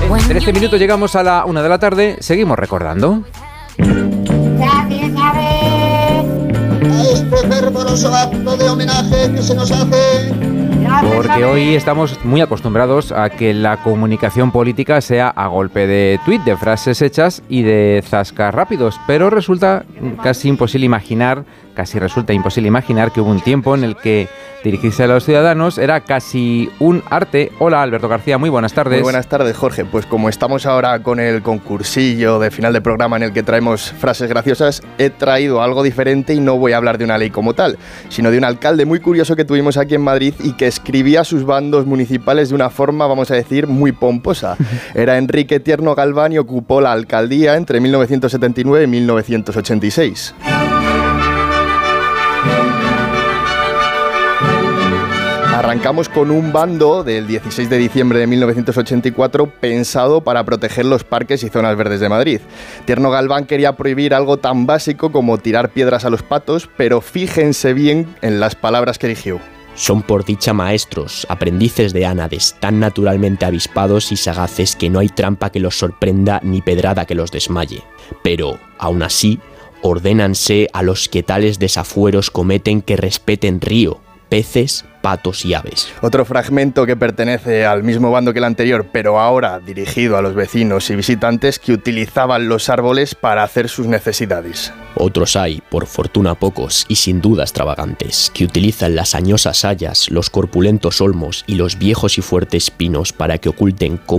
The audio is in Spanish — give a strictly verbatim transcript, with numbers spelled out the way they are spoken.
trece minutos, llegamos a la una de la tarde, seguimos recordando. Este fervoroso acto de homenaje que se nos hace. Porque hoy estamos muy acostumbrados a que la comunicación política sea a golpe de tuit, de frases hechas y de zascas rápidos, pero resulta casi imposible imaginar, casi resulta imposible imaginar que hubo un tiempo en el que dirigirse a los ciudadanos era casi un arte. Hola, Alberto García, muy buenas tardes. Muy buenas tardes, Jorge. Pues como estamos ahora con el concursillo de final de programa en el que traemos frases graciosas, he traído algo diferente y no voy a hablar de una ley como tal, sino de un alcalde muy curioso que tuvimos aquí en Madrid y que escribía sus bandos municipales de una forma, vamos a decir, muy pomposa. Era Enrique Tierno Galván y ocupó la alcaldía entre mil novecientos setenta y nueve y mil novecientos ochenta y seis. Arrancamos con un bando del dieciséis de diciembre de mil novecientos ochenta y cuatro pensado para proteger los parques y zonas verdes de Madrid. Tierno Galván quería prohibir algo tan básico como tirar piedras a los patos, pero fíjense bien en las palabras que eligió. Son por dicha maestros, aprendices de ánades, tan naturalmente avispados y sagaces que no hay trampa que los sorprenda ni pedrada que los desmaye. Pero, aún así, ordénanse a los que tales desafueros cometen que respeten río, peces, patos y aves. Otro fragmento que pertenece al mismo bando que el anterior, pero ahora dirigido a los vecinos y visitantes que utilizaban los árboles para hacer sus necesidades. Otros hay, por fortuna pocos y sin duda extravagantes, que utilizan las añosas hayas, los corpulentos olmos y los viejos y fuertes pinos para que oculten